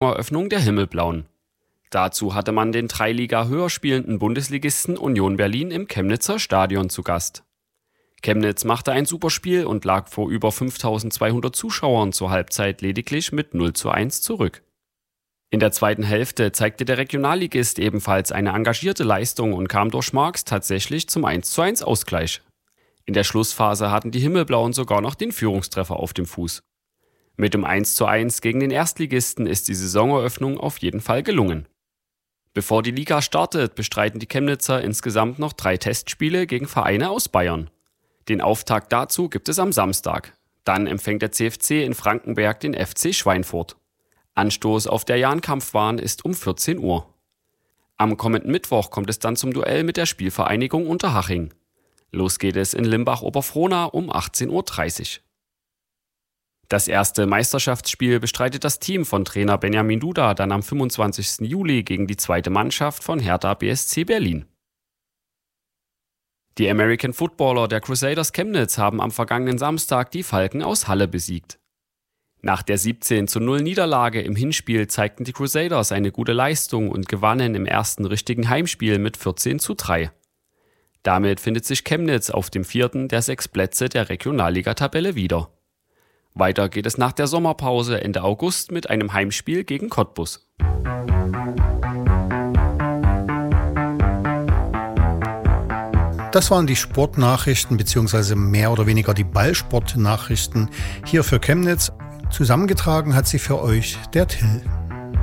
Saisoneröffnung der Himmelblauen. Dazu hatte man den 3 Liga höher spielenden Bundesligisten Union Berlin im Chemnitzer Stadion zu Gast. Chemnitz machte ein super Spiel und lag vor über 5.200 Zuschauern zur Halbzeit lediglich mit 0:1 zurück. In der zweiten Hälfte zeigte der Regionalligist ebenfalls eine engagierte Leistung und kam durch Marx tatsächlich zum 1:1 Ausgleich. In der Schlussphase hatten die Himmelblauen sogar noch den Führungstreffer auf dem Fuß. Mit dem 1:1 gegen den Erstligisten ist die Saisoneröffnung auf jeden Fall gelungen. Bevor die Liga startet, bestreiten die Chemnitzer insgesamt noch 3 Testspiele gegen Vereine aus Bayern. Den Auftakt dazu gibt es am Samstag. Dann empfängt der CFC in Frankenberg den FC Schweinfurt. Anstoß auf der Jahnkampfbahn ist um 14 Uhr. Am kommenden Mittwoch kommt es dann zum Duell mit der Spielvereinigung Unterhaching. Los geht es in Limbach-Oberfrohna um 18:30 Uhr. Das erste Meisterschaftsspiel bestreitet das Team von Trainer Benjamin Duda dann am 25. Juli gegen die zweite Mannschaft von Hertha BSC Berlin. Die American Footballer der Crusaders Chemnitz haben am vergangenen Samstag die Falken aus Halle besiegt. Nach der 17:0 Niederlage im Hinspiel zeigten die Crusaders eine gute Leistung und gewannen im ersten richtigen Heimspiel mit 14:3. Damit findet sich Chemnitz auf dem 4. der 6 Plätze der Regionalliga-Tabelle wieder. Weiter geht es nach der Sommerpause Ende August mit einem Heimspiel gegen Cottbus. Das waren die Sportnachrichten bzw. mehr oder weniger die Ballsportnachrichten hier für Chemnitz. Zusammengetragen hat sie für euch der Till.